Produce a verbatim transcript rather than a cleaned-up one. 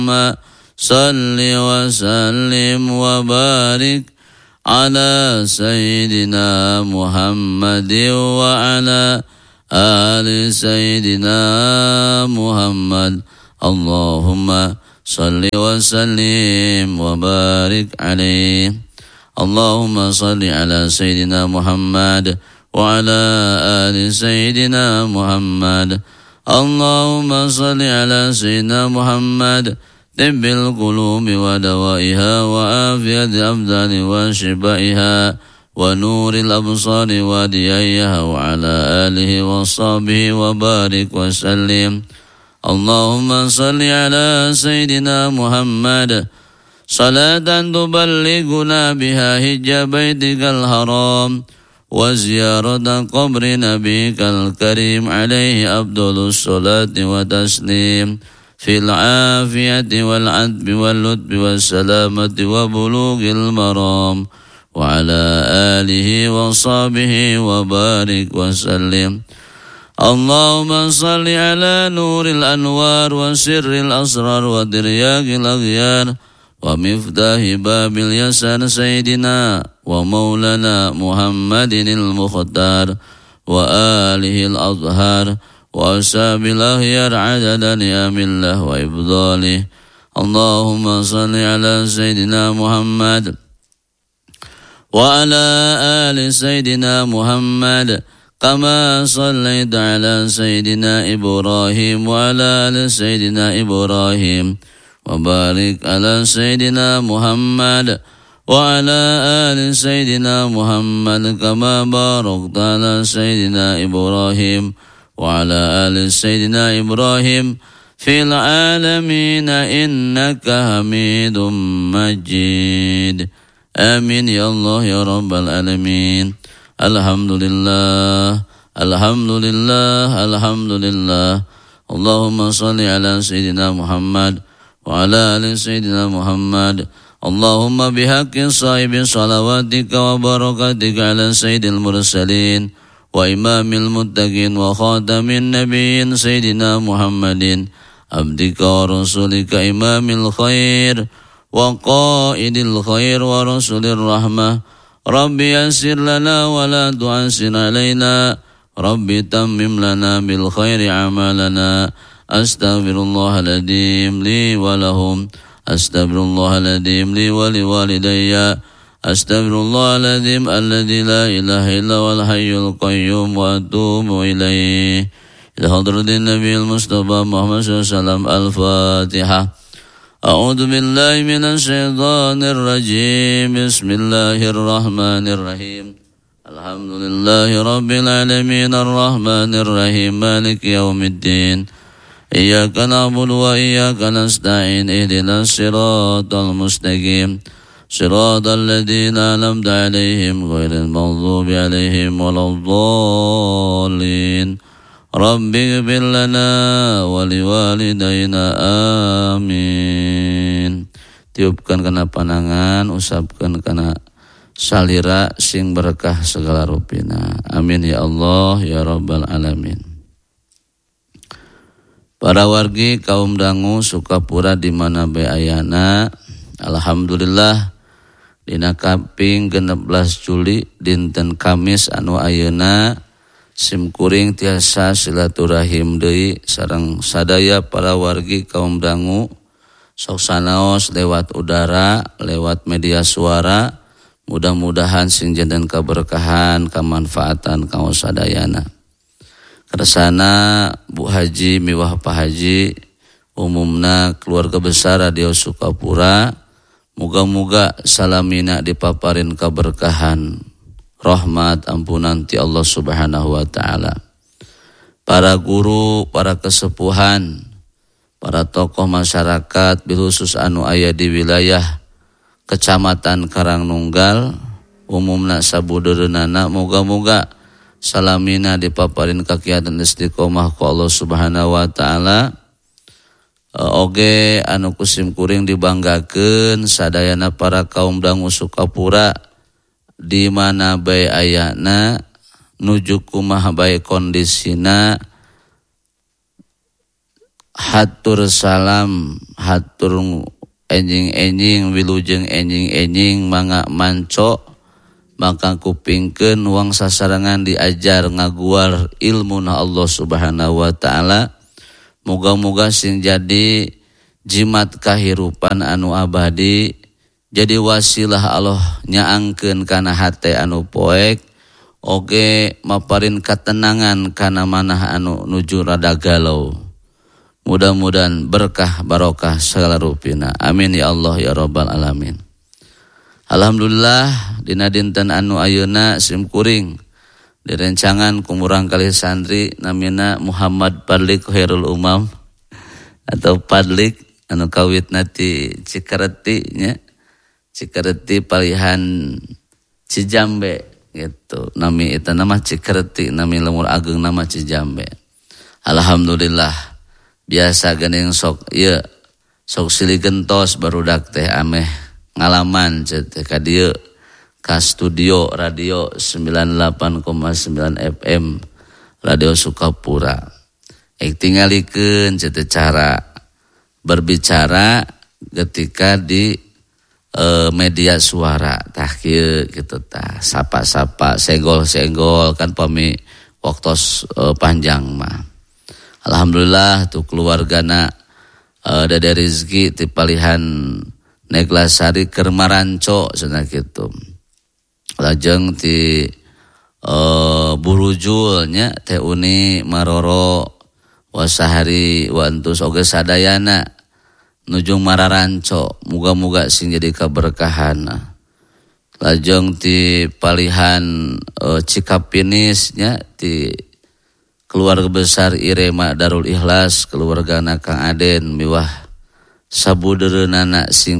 صل وسلم وبارك على سيدنا محمد وعلى آل سيدنا محمد اللهم صل وسلم وبارك عليه اللهم صل على سيدنا محمد وعلى آل سيدنا محمد اللهم صل على سيدنا محمد طب القلوب ودوائها وعافية الأبدان وشفائها ونور الأبصار وديائها وعلى آله وصحبه وبارك وسلم اللهم صل على سيدنا محمد صلاة تبلغنا بها حج بيتك الحرام وزيارة قبر نبيك الكريم عليه أفضل الصلاة والتسليم في العافية والعدب واللطف والسلامة وبلوغ المرام وعلى آله وصحبه وبارك وسلم اللهم صل على نور الأنوار وسر الأسرار وترياق الأغيار ومفتاح باب اليسار سيدنا ومولانا محمد المختار وآله الأطهار وأصحاب الأخيار عدد نعم الله وإفضاله اللهم صل على سيدنا محمد وعلى آل سيدنا محمد كما صليت على سيدنا إبراهيم وعلى آل سيدنا إبراهيم وبارك على سيدنا محمد وعلى آل سيدنا محمد كما باركت على سيدنا إبراهيم وعلى آل سيدنا إبراهيم في العالمين إنك حميد مجيد آمين يا الله يا رب العالمين الحمد لله الحمد لله الحمد لله اللهم صل على سيدنا محمد وعلى آل سيدنا محمد اللهم بحق صاحب صلواتك وبركاتك على سيد المرسلين وإمام المتقين وخاتم النبيين سيدنا محمد عبدك ورسولك إمام الخير وقائد الخير ورسول الرحمة رب يسر لنا ولا تعسر علينا رب تمم لنا بالخير عمالنا أستغفر الله العظيم لي ولهم أستغفر الله العظيم لي ولوالدي أستغفر الله العظيم الذي لا إله إلا هو الحي القيوم وأتوب إليه إلى حضرة النبي المصطفى محمد صلى الله عليه وسلم الفاتحة أعوذ بالله من الشيطان الرجيم بسم الله الرحمن الرحيم الحمد لله رب العالمين الرحمن الرحيم مالك يوم الدين إياك نعبد وإياك نستعين اهدنا الصراط المستقيم صراط الذين أنعمت عليهم غير المغضوب عليهم ولا الضالين رب اغفر لنا ولوالدينا amin. Tiupkan kana panangan, usapkan kana salira sing berkah segala rupina. Amin ya Allah ya rabbal alamin. Para wargi kaum dangu Sukapura di mana bae ayana, alhamdulillah dina kaping genep belas Juli dinten Kamis anu ayeuna simkuring tiasa silaturahim deui sareng sadaya para wargi kaum dangu sok sanaos lewat udara, lewat media suara, mudah-mudahan sing janten kaberkahan, kamanfaatan kaos sadayana. Kersana Bu Haji miwah Pak Haji umumna keluarga besar Radio Sukapura, muga-muga salamina dipaparin kaberkahan, rahmat ampunan ti Allah Subhanahu wa taala. Para guru, para kesepuhan, para tokoh masyarakat bihusus anu aya di wilayah Kecamatan Karangnunggal, umumna sabudereunana moga-moga salamina dipaparin kakiatan istiqomah ku Allah Subhanahu wa taala. Oge anu kusim kuring dibanggakeun sadayana para kaum dangu Sukapura di mana bae ayana nuju kumaha bae kondisina hatur salam hatur enjing-enjing wilujeng enjing-enjing mangga manco maka kupingkeun uang sasarangan diajar ngaguar ilmuna Allah Subhanahu wa taala. Moga-moga sing jadi jimat kahirupan anu abadi, jadi wasilah Allah nyaangkeun kana hate anu poek, oge maparin katenangan kana manah anu nuju rada galau. Mudah-mudahan berkah barokah segala rupina. Amin ya Allah ya rabbal alamin. Alhamdulillah dina dinten anu ayeuna simkuring direncangan kumurang kali santri namina Muhammad Padlik Khairul Umam atau Padlik anu kawitna ti Cikareti nya Cikareti palihan Cijambe gitu nami eta nama Cikareti nami lemur ageng nama Cijambe. Alhamdulillah biasa geuning sok ieu sok silih gentos barudak teh ameh ngalaman teh ka dieu ka studio radio sembilan puluh delapan koma sembilan F M Radio Sukapura. Ek tingalikeun teh cara berbicara ketika di e, media suara tah kieu kitu tah sapa-sapa senggol-senggol kan pami waktos e, panjang mah. Alhamdulillah tu keluargana e, dade rezeki ti palihan Neglasari keur maranco cenah kitu. Lajeng ti uh, burujul nya teh Uni Maroro wasahari wantus oge sadayana nujung mararanco muga-muga sing jadi kaberkahan. Lajeng ti palihan uh, Cikapinis nya ti keluarga besar Irema Darul Ikhlas keluargana Kang Aden miwah sabudereunana sing